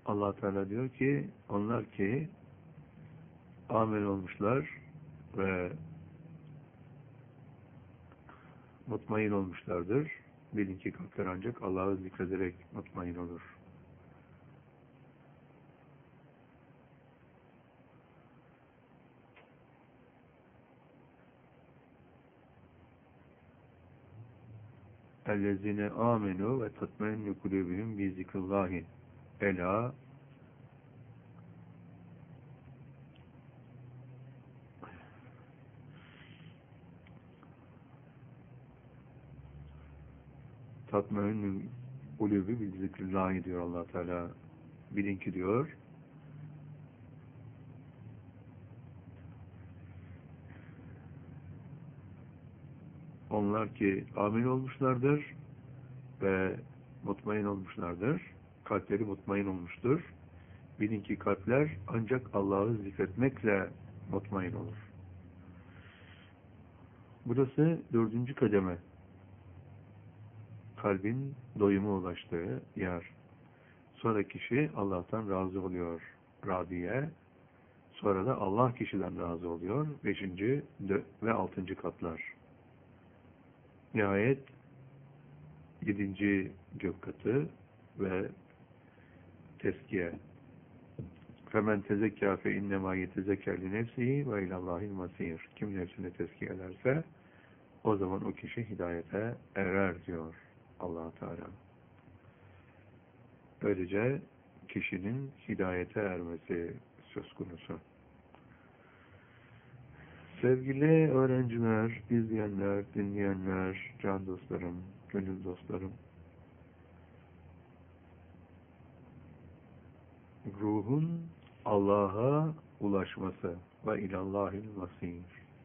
Allah Teala diyor ki onlar ki amel olmuşlar ve mutmain olmuşlardır. Bilin ki kalpler ancak Allah'ı zikrederek mutmain olur. اَلَّذِينَ آمَنُوا وَتَطْمَئِنُّ قُلُوبُهُمْ بِذِكْرِ اللّٰهِ Ela tatmainnül kulübü bil zikrillahi diyor Allah Teala. Bilin ki diyor onlar ki amil olmuşlardır ve mutmain olmuşlardır. Kalpleri mutmain olmuştur. Bilin ki kalpler ancak Allah'ı zikretmekle mutmain olur. Burası 4. kademe. Kalbin doyuma ulaştığı yer. Sonra kişi Allah'tan razı oluyor. Radiye. Sonra da Allah kişiden razı oluyor. 5. ve 6. katlar. Nihayet 7. gök katı ve tezkiye. فَمَنْ تَزَكَّى فَاِنَّمَا يَتَزَكَّى لِنَفْسِهِ وَاِلَى اللّٰهِ الْمَصِيرِ Kim nefsini tezkiye ederse o zaman o kişi hidayete erer diyor Allah Teala. Böylece kişinin hidayete ermesi söz konusu. Sevgili öğrenciler, izleyenler, dinleyenler, can dostlarım, gönül dostlarım, ruhun Allah'a ulaşması ve ilallahil masir.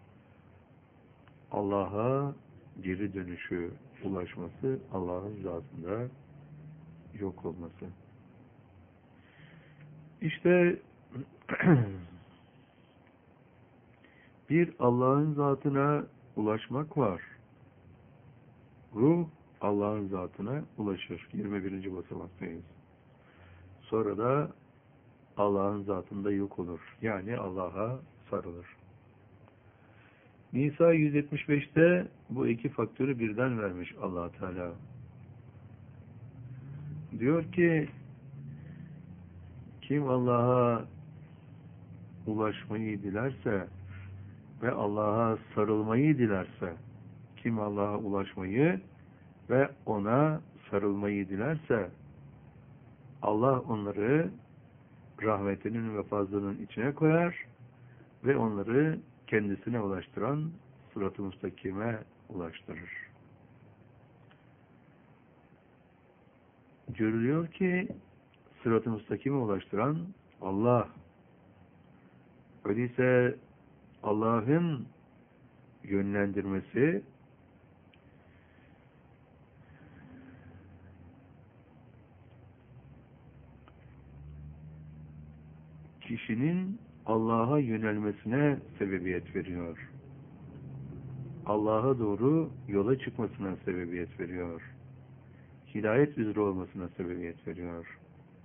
Allah'a geri dönüşü, ulaşması, Allah'ın zatında yok olması. İşte bir Allah'ın zatına ulaşmak var. Ruh Allah'ın zatına ulaşır. 21. basamaktayız. Sonra da Allah'ın zatında yok olur. Yani Allah'a sarılır. Nisa 175'te bu iki faktörü birden vermiş Allah Teala. Diyor ki kim Allah'a ulaşmayı dilerse ve Allah'a sarılmayı dilerse, kim Allah'a ulaşmayı ve ona sarılmayı dilerse Allah onları rahmetinin ve fazlının içine koyar ve onları kendisine ulaştıran sırat-ı müstakime ulaştırır. Görülüyor ki sırat-ı müstakime ulaştıran Allah. Öyleyse Allah'ın yönlendirmesi kişinin Allah'a yönelmesine sebebiyet veriyor. Allah'a doğru yola çıkmasına sebebiyet veriyor. Hidayet üzere olmasına sebebiyet veriyor.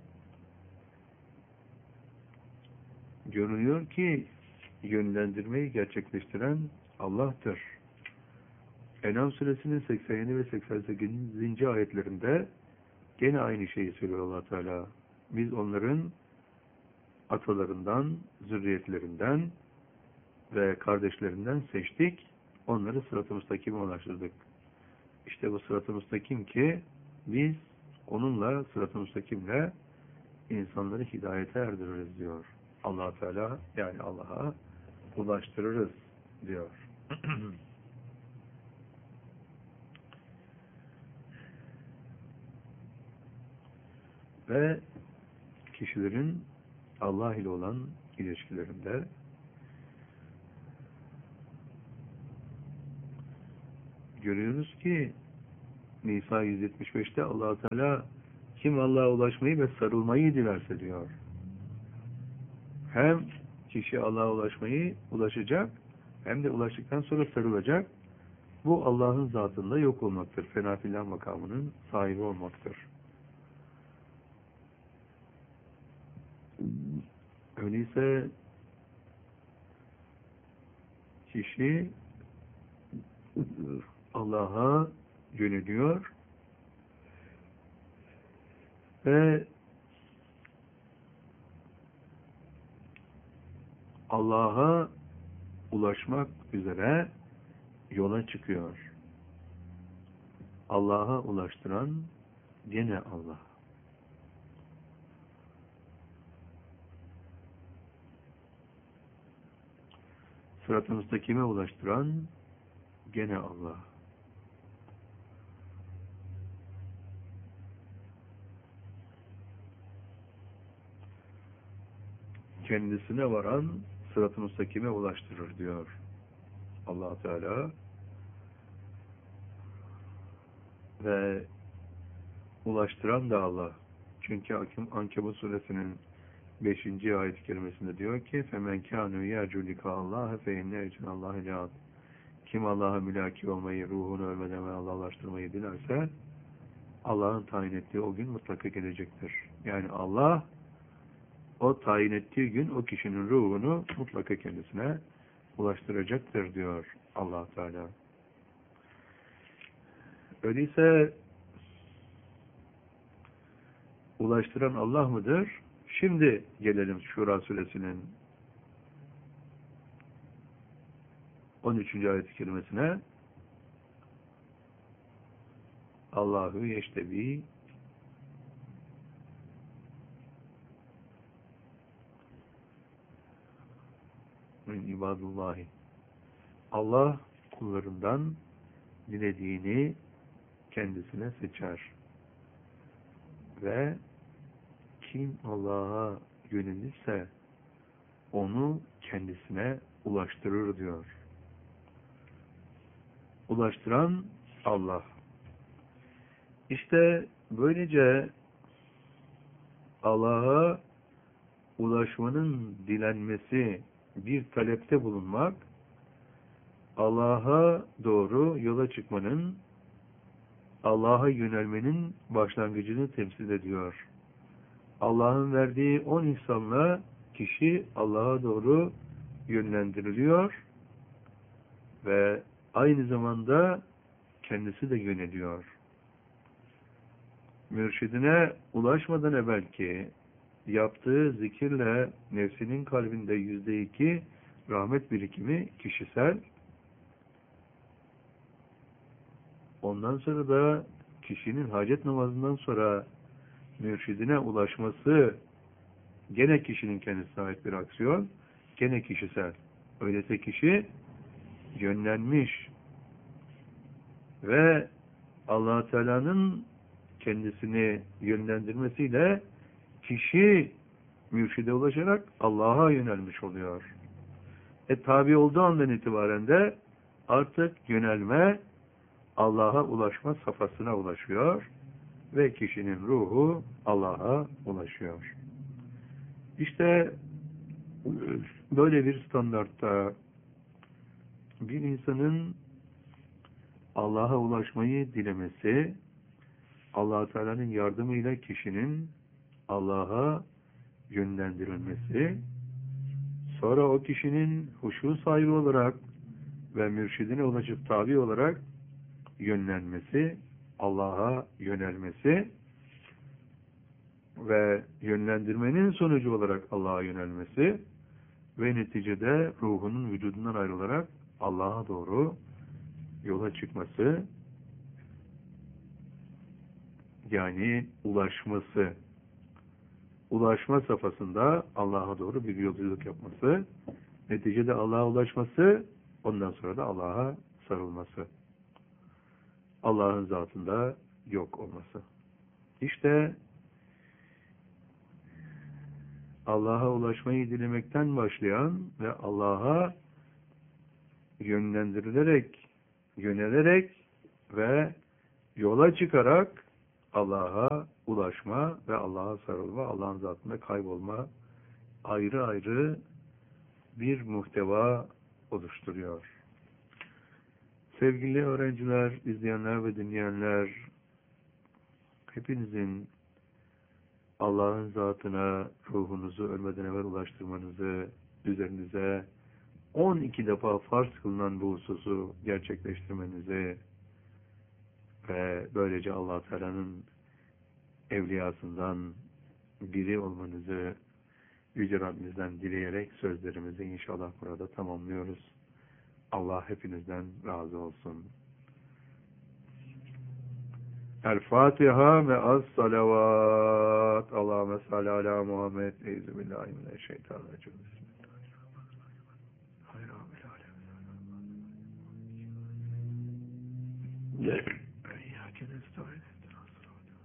Görünüyor ki yönlendirmeyi gerçekleştiren Allah'tır. En'am suresinin 87 ve 88. ayetlerinde gene aynı şeyi söylüyor Allah Teala. Biz onların atalarından, zürriyetlerinden ve kardeşlerinden seçtik. Onları sırat-ı müstakime ulaştırdık. İşte bu sırat-ı müstakim ki biz onunla sırat-ı müstakimle insanları hidayete erdiririz diyor. Allah Teala, yani Allah'a ulaştırırız diyor. Ve kişilerin Allah ile olan ilişkilerinde görüyoruz ki Nisa 175'te Allah Teala kim Allah'a ulaşmayı ve sarılmayı dilerse diyor. Hem kişi Allah'a ulaşacak hem de ulaştıktan sonra sarılacak. Bu Allah'ın zatında yok olmaktır. Fena filan makamının sahibi olmaktır. Öyleyse kişi Allah'a yöneliyor ve Allah'a ulaşmak üzere yola çıkıyor. Allah'a ulaştıran gene Allah. Sırat-ı müstakime ulaştıran gene Allah. Kendisine varan sırat-ı müstakime ulaştırır diyor Allah Teala. Ve ulaştıran da Allah. Çünkü Ankebut suresinin 5. ayet-i kerimesinde diyor ki فَمَنْ كَانُوا يَرْجُوا لِقَاءَ اللّٰهِ فَاِنَّ اَجْرَ اللّٰهِ لَعَدٍ. Kim Allah'a mülaki olmayı, ruhunu ölmeden ve Allah'laştırmayı dilerse Allah'ın tayin ettiği o gün mutlaka gelecektir. Yani Allah o tayin ettiği gün o kişinin ruhunu mutlaka kendisine ulaştıracaktır diyor Allah Teala. Öyleyse ulaştıran Allah mıdır? Şimdi gelelim Şura suresinin 13. ayet-i kerimesine. Allahu yeştebi min ibadullahi. Allah kullarından dilediğini kendisine seçer. Ve kim Allah'a yönelirse onu kendisine ulaştırır diyor. Ulaştıran Allah. İşte böylece Allah'a ulaşmanın dilenmesi, bir talepte bulunmak, Allah'a doğru yola çıkmanın, Allah'a yönelmenin başlangıcını temsil ediyor. Allah'ın verdiği 10 ihsanla kişi Allah'a doğru yönlendiriliyor ve aynı zamanda kendisi de yöneliyor. Mürşidine ulaşmadan evvelki yaptığı zikirle nefsinin kalbinde %2 rahmet birikimi kişisel, ondan sonra da kişinin hacet namazından sonra mürşidine ulaşması gene kişinin kendisine ait bir aksiyon, gene kişisel. Öyleyse kişi yönlenmiş ve Allah Teala'nın kendisini yönlendirmesiyle kişi mürşide ulaşarak Allah'a yönelmiş oluyor. Tabi olduğu andan itibaren de artık yönelme Allah'a ulaşma safhasına ulaşıyor ve kişinin ruhu Allah'a ulaşıyor. İşte böyle bir standartta bir insanın Allah'a ulaşmayı dilemesi, Allah Teala'nın yardımıyla kişinin Allah'a yönlendirilmesi, sonra o kişinin huşu sahibi olarak ve mürşidine ulaşıp tabi olarak yönlenmesi, Allah'a yönelmesi ve yönlendirmenin sonucu olarak Allah'a yönelmesi ve neticede ruhunun vücudundan ayrılarak Allah'a doğru yola çıkması, yani ulaşması, ulaşma safhasında Allah'a doğru bir yolculuk yapması, neticede Allah'a ulaşması, ondan sonra da Allah'a sarılması, Allah'ın zatında yok olması. İşte Allah'a ulaşmayı dilemekten başlayan ve Allah'a yönelerek ve yola çıkarak Allah'a ulaşma ve Allah'a sarılma, Allah'ın zatında kaybolma ayrı ayrı bir muhteva oluşturuyor. Sevgili öğrenciler, izleyenler ve dinleyenler, hepinizin Allah'ın zatına ruhunuzu ölmeden evvel ulaştırmanızı, üzerinize 12 defa farz kılınan bu hususu gerçekleştirmenizi ve böylece Allah Teala'nın evliyasından biri olmanızı Yüce Rabbimizden dileyerek sözlerimizi inşallah burada tamamlıyoruz. Allah hepinizden razı olsun. El-Fatiha ve as-salavat. Allahümme salli ala Muhammed. Euzubillahimineşşeytanirracim. Bismillahirrahmanirrahim. İyyâke nestaîn.